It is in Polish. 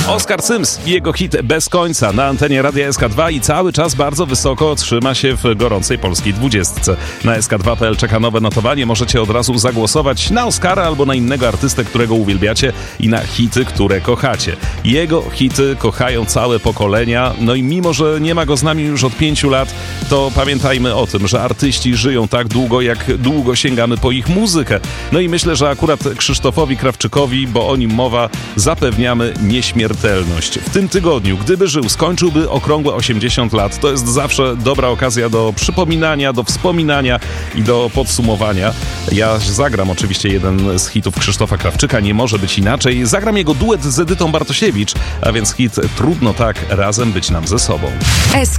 Oskar Sims i jego hit Bez końca na antenie Radia SK2 i cały czas bardzo wysoko trzyma się w gorącej polskiej 20. Na SK2.pl czeka nowe notowanie. Możecie od razu zagłosować na Oskara albo na innego artystę, którego uwielbiacie i na hity, które kochacie. Jego hity kochają całe pokolenia. No i mimo, że nie ma go z nami już od 5 lat, to pamiętajmy o tym, że artyści żyją tak długo, jak długo sięgamy po ich muzykę. No i myślę, że akurat Krzysztofowi Krawczykowi, bo o nim mowa, zapewniamy nieśmiertelność. W tym tygodniu, gdyby żył, skończyłby okrągłe 80 lat. To jest zawsze dobra okazja do przypominania, do wspominania i do podsumowania. Ja zagram oczywiście jeden z hitów Krzysztofa Krawczyka, nie może być inaczej. Zagram jego duet z Edytą Bartosiewicz, a więc hit Trudno tak razem być nam ze sobą.